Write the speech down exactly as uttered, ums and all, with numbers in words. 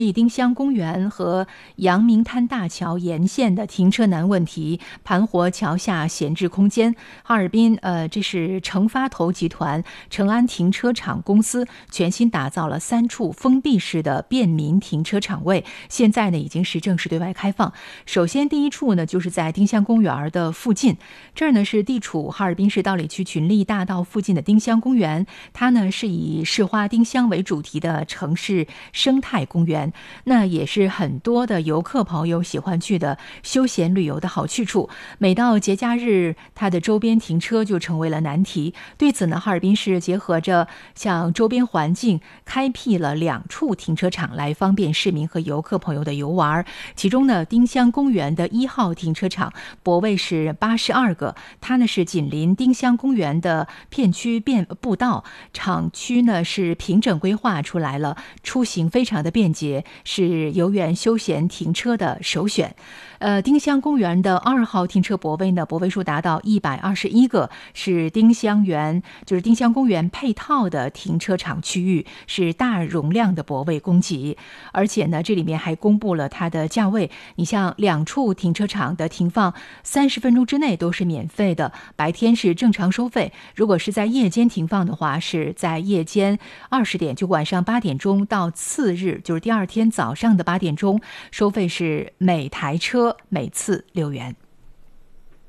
丁香公园和阳明滩大桥沿线的停车难问题，盘活桥下闲置空间。哈尔滨，呃，这是成发投集团成安停车场公司全新打造了三处封闭式的便民停车场位，现在呢已经是正式对外开放。首先，第一处呢就是在丁香公园的附近，这儿呢是地处哈尔滨市道里区群力大道附近的丁香公园，它呢是以市花丁香为主题的城市生态公园。那也是很多的游客朋友喜欢去的休闲旅游的好去处。每到节假日，它的周边停车就成为了难题。对此呢，哈尔滨市结合着像周边环境，开辟了两处停车场来方便市民和游客朋友的游玩。其中呢，丁香公园的一号停车场泊位是八十二个，它呢是紧邻丁香公园的片区便步道，场区呢是平整规划出来了，出行非常的便捷，是游园休闲停车的首选。呃，丁香公园的二号停车泊位呢，泊位数达到一百二十一个，是丁香园，就是丁香公园配套的停车场区域，是大容量的泊位供给。而且呢，这里面还公布了它的价位，你像两处停车场的停放，三十分钟之内都是免费的，白天是正常收费。如果是在夜间停放的话，是在夜间二十点，就晚上八点钟到次日，就是第二天早上的八点钟，收费是每台车每次六元。